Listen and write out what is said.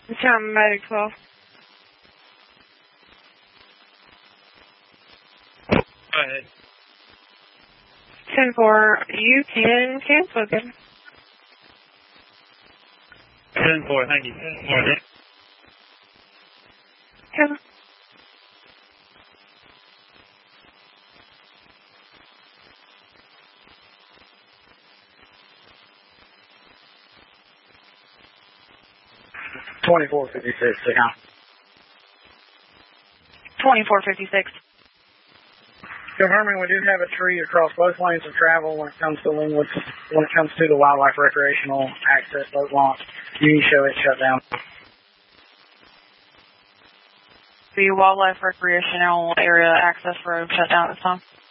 Tom Medic 12. Go ahead. 10-4, you can cancel again. 10-4, thank you. 10-4. 10. $24.56. 24.56. Confirming we do have a tree across both lanes of travel when it comes to Linwood, when it comes to the wildlife recreational access boat launch. You can show it shut down. The wildlife recreational area access road shut down at this time.